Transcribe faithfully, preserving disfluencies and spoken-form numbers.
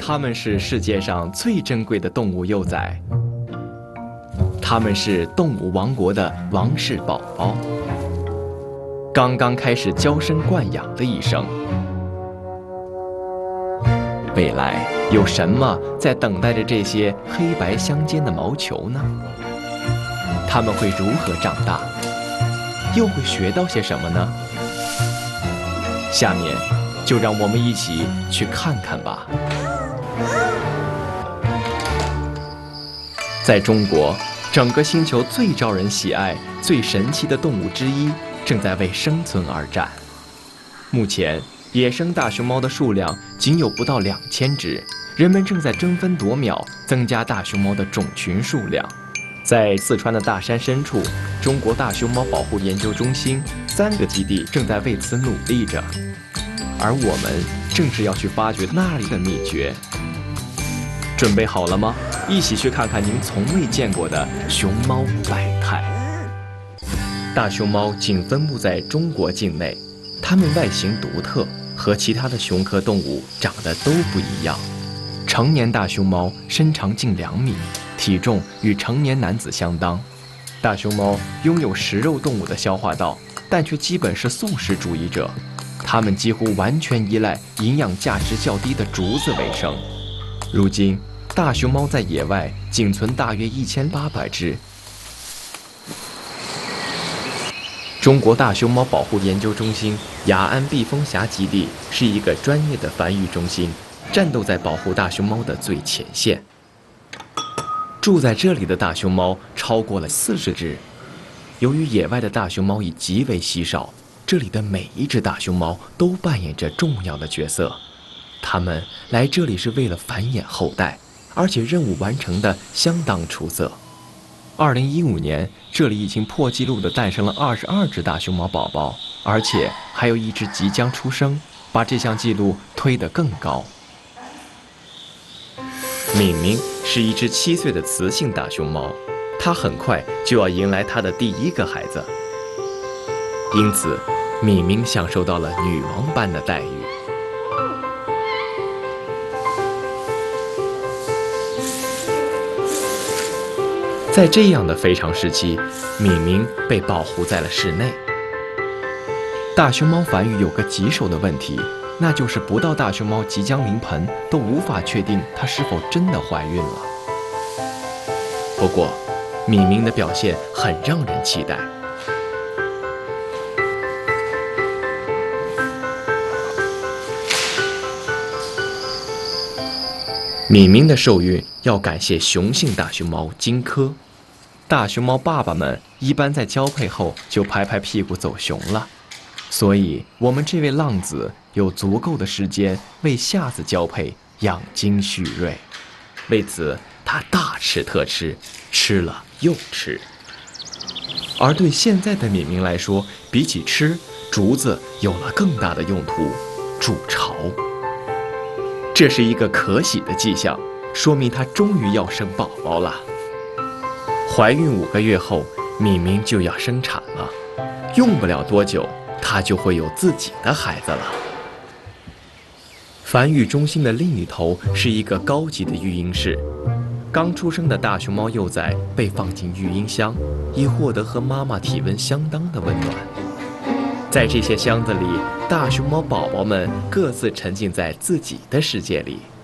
它们是世界上最珍贵的动物幼崽，它们是动物王国的王室宝宝，刚刚开始娇生惯养的一生。未来有什么在等待着这些黑白相间的毛球呢？它们会如何长大？又会学到些什么呢？下面就让我们一起去看看吧。在中国，整个星球最招人喜爱、最神奇的动物之一，正在为生存而战。目前，野生大熊猫的数量仅有不到两千只，人们正在争分夺秒增加大熊猫的种群数量。在四川的大山深处，中国大熊猫保护研究中心三个基地正在为此努力着，而我们正是要去发掘那里的秘诀。准备好了吗？一起去看看您从未见过的熊猫百态。大熊猫仅分布在中国境内，它们外形独特，和其他的熊科动物长得都不一样。成年大熊猫身长近两米，体重与成年男子相当。大熊猫拥有食肉动物的消化道，但却基本是素食主义者。它们几乎完全依赖营养价值较低的竹子为生。如今，大熊猫在野外仅存大约一千八百只。中国大熊猫保护研究中心雅安避风峡基地是一个专业的繁育中心，战斗在保护大熊猫的最前线。住在这里的大熊猫超过了四十只。由于野外的大熊猫已极为稀少，这里的每一只大熊猫都扮演着重要的角色。它们来这里是为了繁衍后代，而且任务完成的相当出色。二零一五年，这里已经破纪录地诞生了二十二只大熊猫宝宝，而且还有一只即将出生，把这项纪录推得更高。敏敏是一只七岁的雌性大熊猫，它很快就要迎来它的第一个孩子，因此，敏敏享受到了女王般的待遇。在这样的非常时期，敏敏被保护在了室内。大熊猫繁育有个棘手的问题，那就是不到大熊猫即将临盆，都无法确定它是否真的怀孕了。不过，敏敏的表现很让人期待。敏敏的受孕要感谢雄性大熊猫金科。大熊猫爸爸们一般在交配后就拍拍屁股走熊了，所以我们这位浪子有足够的时间为下次交配养精蓄锐。为此，他大吃特吃，吃了又吃。而对现在的敏敏来说，比起吃，竹子有了更大的用途——筑巢。这是一个可喜的迹象，说明她终于要生宝宝了。怀孕五个月后，敏敏就要生产了，用不了多久，她就会有自己的孩子了。繁育中心的另一头是一个高级的育婴室，刚出生的大熊猫幼崽被放进育婴箱，以获得和妈妈体温相当的温暖。在这些箱子里，大熊猫宝宝们各自沉浸在自己的世界里。